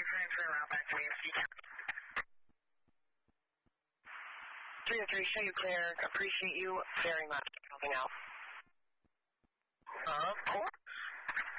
transfer route back to AFC. 303, show you clear. Appreciate you very much for helping out. Of course.